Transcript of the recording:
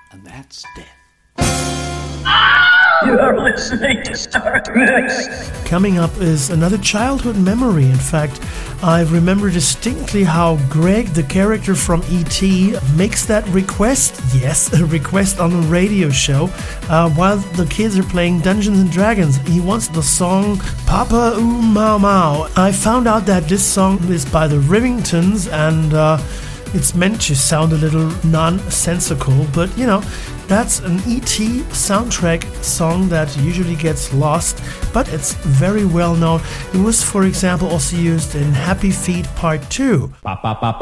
and that's death. You are listening to Star Trek. Coming up is another childhood memory. In fact, I remember distinctly how Greg, the character from E.T., makes that request, yes, a request on a radio show, while the kids are playing Dungeons and Dragons. He wants the song Papa Ooh Mau Mau. I found out that this song is by the Rivingtons, and it's meant to sound a little nonsensical, but you know, that's an E.T. soundtrack song that usually gets lost, but it's very well known. It was, for example, also used in Happy Feet Part 2.